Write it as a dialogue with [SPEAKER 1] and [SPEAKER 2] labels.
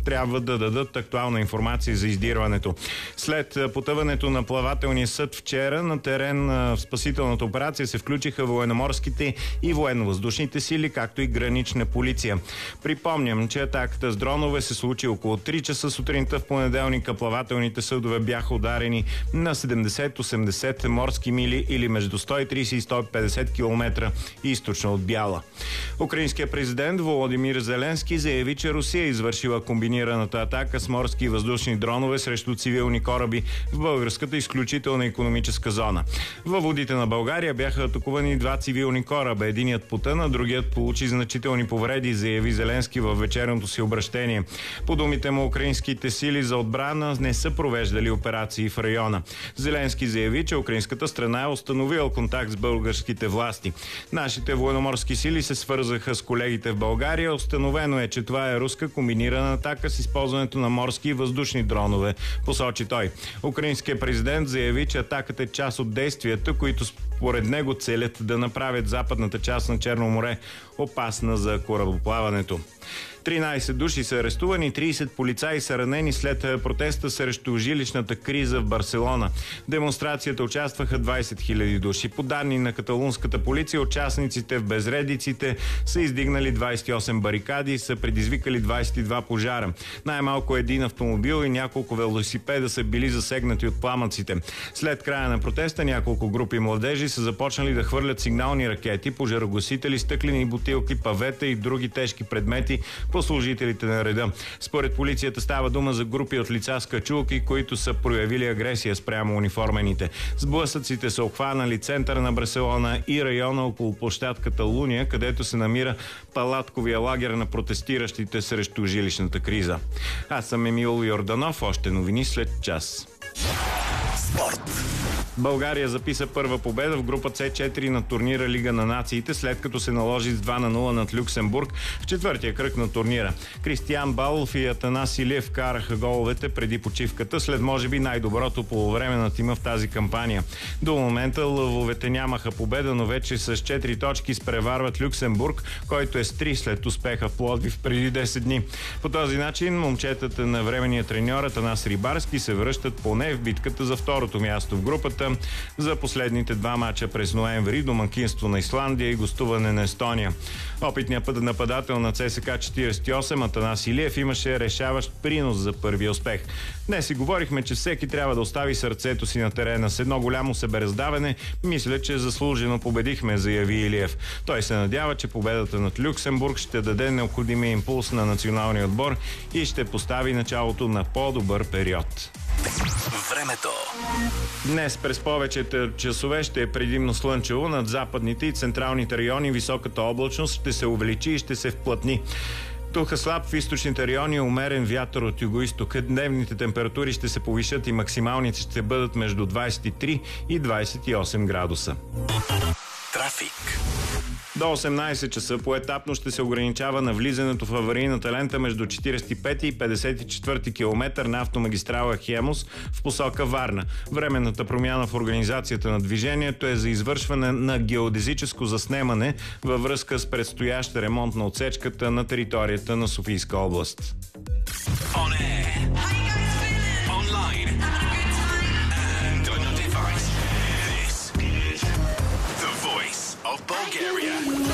[SPEAKER 1] трябва да дадат актуална информация за издирването. След потъването на плавателния съд вчера на терен в спасителната операция се включиха военноморските и военновъздушните сили, както и гранична полиция. Припомням, че атаката с дронове се случи около 3 часа сутринта в понеделника. Плавателните съдове бяха ударени на 70-80 морски мили или между 130 и 150 км източно от Бяла. Украинският президент Володимир Зеленски заяви, че Русия извършила комбинираната атака с морски и въздушни дронове срещу цивилни кораби в българската изключителна икономическа зона. Във водите на България бяха атакувани 2 цивилни кораба. Единият потъна, другият получи значителни повреди, заяви Зеленски във вечерното си обращение. По думите му, украинските сили за отбрана не са провеждали операции в района. Зеленски заяви, че украинската страна е установила контакт с българските власти. Нашите военноморски сили се свързаха с колегите в България. Установено е, че това е руска комбинирана атака с използването на морски и въздушни дронове, посочи той. Украинският президент заяви, че атаката е част от действията, които според него целят да направят западната част на Черно море опасна за корабоплаването. 13 души са арестувани, 30 полицаи са ранени след протеста срещу жилищната криза в Барселона. В демонстрацията участваха 20 000 души. По данни на каталунската полиция, участниците в безредиците са издигнали 28 барикади и са предизвикали 22 пожара. Най-малко един автомобил и няколко велосипеда са били засегнати от пламъците. След края на протеста няколко групи младежи са започнали да хвърлят сигнални ракети, пожарогасители, стъклени бутилки, павета и други тежки предмети по служителите на реда. Според полицията става дума за групи от лица с качулки, които са проявили агресия спрямо униформените. Сблъсъците са обхванали центъра на Барселона и района около площад Каталуния, където се намира палатковия лагер на протестиращите срещу жилищната криза. Аз съм Емил Йорданов. Още новини след час. Спорт. България записа първа победа в група С4 на турнира Лига на нациите, след като се наложи с 2-0 над Люксембург в четвъртия кръг на турнира. Кристиян Балов и Атанас Илиев вкараха головете преди почивката, след може би най-доброто полувреме на тима в тази кампания. До момента лъвовете нямаха победа, но вече с 4 точки изпреварват Люксембург, който е с 3 след успеха в Пловдив преди 10 дни. По този начин момчетата на временния треньор Атанас Рибарски се връщат поне в битката за второто място в групата за последните 2 мача през ноември, домакинство на Исландия и гостуване на Естония. Опитният нападател на ЦСКА 48 Атанас Илиев имаше решаващ принос за първия успех. Днес си говорихме, че всеки трябва да остави сърцето си на терена. С едно голямо себераздаване, мисля, че заслужено победихме, заяви Илиев. Той се надява, че победата над Люксембург ще даде необходимия импулс на националния отбор и ще постави началото на по-добър период.
[SPEAKER 2] Времето.
[SPEAKER 1] Днес през повечето часове ще е предимно слънчево. Над западните и централните райони високата облачност ще се увеличи и ще се вплътни. Духа слаб в източните райони, умерен вятър от югоизтока. Дневните температури ще се повишат и максималните ще бъдат между 23 и 28 градуса.
[SPEAKER 2] Трафик.
[SPEAKER 1] До 18 часа поетапно ще се ограничава навлизането в аварийната лента между 45 и 54 км на автомагистрала Хемус в посока Варна. Временната промяна в организацията на движението е за извършване на геодезическо заснемане във връзка с предстоящ ремонт на отсечката на територията на Софийска област.
[SPEAKER 2] Bulgaria.